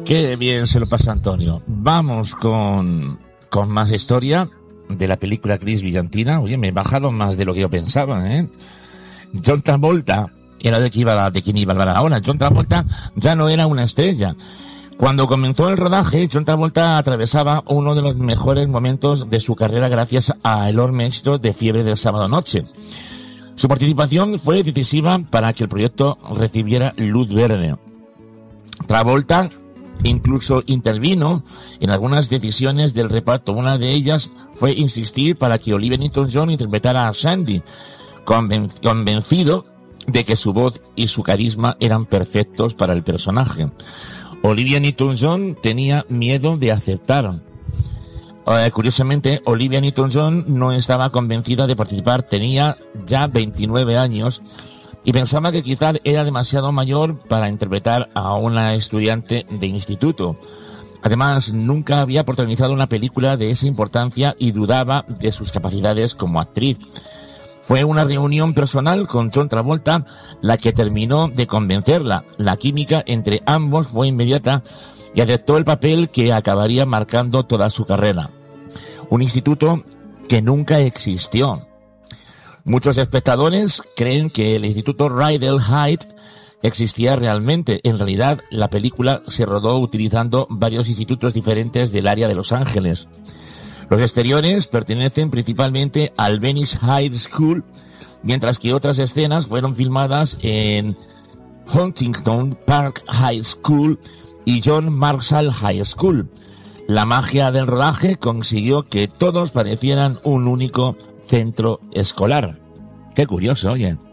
Qué bien se lo pasa Antonio. Vamos con más historia de la película Gris Brillantina. Oye, me he bajado más de lo que yo pensaba, ¿eh? John Travolta, era de quién iba a hablar ahora. John Travolta ya no era una estrella. Cuando comenzó el rodaje, John Travolta atravesaba uno de los mejores momentos de su carrera gracias al enorme éxito de Fiebre del Sábado Noche. Su participación fue decisiva para que el proyecto recibiera luz verde. Travolta incluso intervino en algunas decisiones del reparto. Una de ellas fue insistir para que Olivia Newton-John interpretara a Sandy, convencido de que su voz y su carisma eran perfectos para el personaje. Olivia Newton-John tenía miedo de aceptar. Curiosamente, Olivia Newton-John no estaba convencida de participar, tenía ya 29 años y pensaba que quizás era demasiado mayor para interpretar a una estudiante de instituto. Además, nunca había protagonizado una película de esa importancia y dudaba de sus capacidades como actriz. Fue una reunión personal con John Travolta la que terminó de convencerla. La química entre ambos fue inmediata y aceptó el papel que acabaría marcando toda su carrera. Un instituto que nunca existió. Muchos espectadores creen que el Instituto Rydell Heights existía realmente. En realidad, la película se rodó utilizando varios institutos diferentes del área de Los Ángeles. Los exteriores pertenecen principalmente al Venice High School, mientras que otras escenas fueron filmadas en Huntington Park High School y John Marshall High School. La magia del rodaje consiguió que todos parecieran un único centro escolar. Qué curioso, oye.